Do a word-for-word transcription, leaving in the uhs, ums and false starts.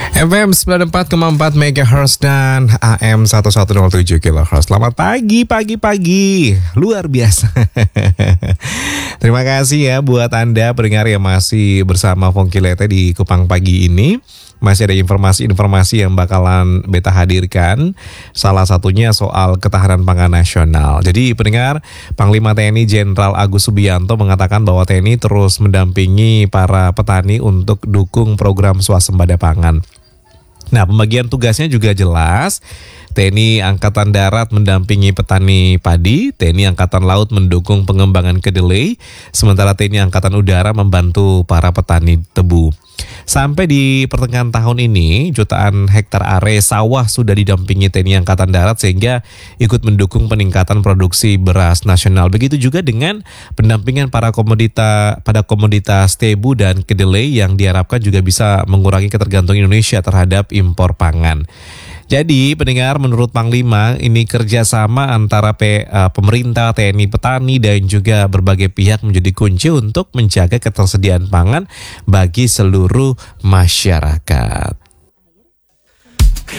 F M sembilan puluh empat koma empat megahertz dan A M seribu seratus tujuh kilohertz. Selamat pagi, pagi, pagi. Luar biasa. Terima kasih ya buat Anda pendengar yang masih bersama Fongki Lete di Kupang Pagi ini. Masih ada informasi-informasi yang bakalan beta hadirkan. Salah satunya soal ketahanan pangan nasional. Jadi pendengar, Panglima T N I Jenderal Agus Subianto mengatakan bahwa T N I terus mendampingi para petani untuk dukung program swasembada pangan. Nah, pembagian tugasnya juga jelas. T N I Angkatan Darat mendampingi petani padi, T N I Angkatan Laut mendukung pengembangan kedelai, sementara T N I Angkatan Udara membantu para petani tebu. Sampai di pertengahan tahun ini, jutaan hektar area sawah sudah didampingi T N I Angkatan Darat sehingga ikut mendukung peningkatan produksi beras nasional. Begitu juga dengan pendampingan para komoditas pada komoditas tebu dan kedelai yang diharapkan juga bisa mengurangi ketergantungan Indonesia terhadap impor pangan. Jadi pendengar, menurut Panglima ini kerjasama antara P, uh, pemerintah, T N I, petani dan juga berbagai pihak menjadi kunci untuk menjaga ketersediaan pangan bagi seluruh masyarakat.